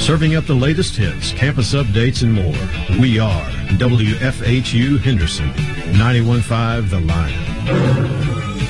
Serving up the latest hits, campus updates, and more. We are WFHU Henderson, 91.5 The Lion.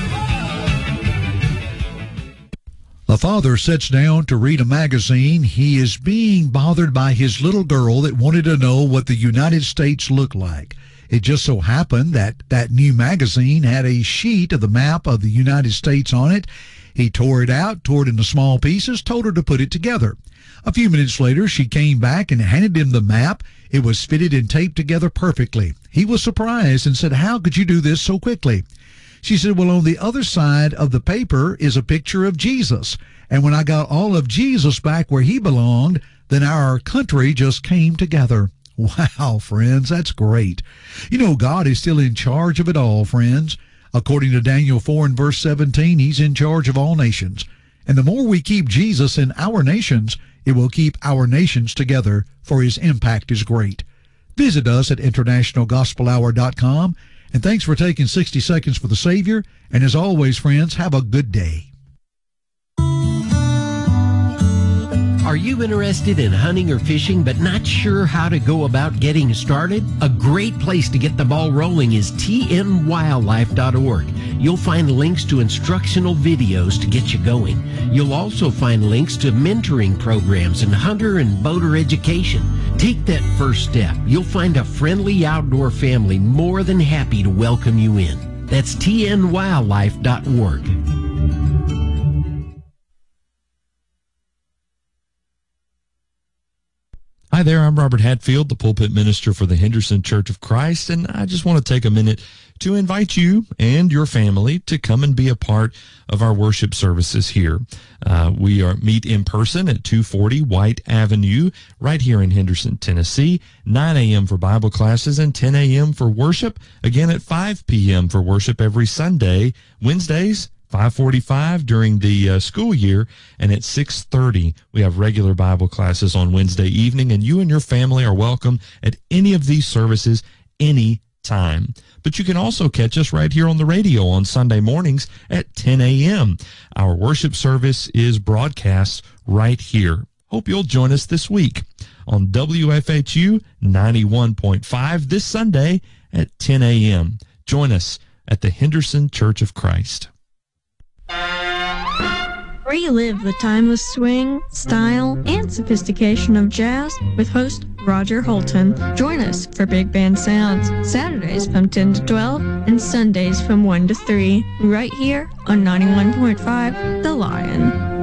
A father sits down to read a magazine. He is being bothered by his little girl that wanted to know what the United States looked like. It just so happened that that new magazine had a sheet of the map of the United States on it. He tore it out, tore it into small pieces, told her to put it together. A few minutes later, she came back and handed him the map. It was fitted and taped together perfectly. He was surprised and said, "How could you do this so quickly?" She said, "Well, on the other side of the paper is a picture of Jesus. And when I got all of Jesus back where he belonged, then our country just came together." Wow, friends, that's great. You know, God is still in charge of it all, friends. According to Daniel 4 and verse 17, he's in charge of all nations. And the more we keep Jesus in our nations, it will keep our nations together, for his impact is great. Visit us at internationalgospelhour.com. And thanks for taking 60 seconds for the Savior. And as always, friends, have a good day. Are you interested in hunting or fishing but not sure how to go about getting started? A great place to get the ball rolling is tnwildlife.org. You'll find links to instructional videos to get you going. You'll also find links to mentoring programs and hunter and boater education. Take that first step. You'll find a friendly outdoor family more than happy to welcome you in. That's tnwildlife.org. Hi there, I'm Robert Hatfield, the pulpit minister for the Henderson Church of Christ, and I just want to take a minute to invite you and your family to come and be a part of our worship services here. We meet in person at 240 White Avenue right here in Henderson, Tennessee, 9 a.m. for Bible classes and 10 a.m. for worship, again at 5 p.m. for worship every Sunday, Wednesdays, 5:45 during the school year, and at 6:30 we have regular Bible classes on Wednesday evening, and you and your family are welcome at any of these services any time. But you can also catch us right here on the radio on Sunday mornings at 10 a.m. Our worship service is broadcast right here. Hope you'll join us this week on WFHU 91.5 this Sunday at 10 a.m. Join us at the Henderson Church of Christ. Relive the timeless swing, style, and sophistication of jazz with host Roger Holton. Join us for Big Band Sounds, Saturdays from 10 to 12 and Sundays from 1 to 3, right here on 91.5 The Lion.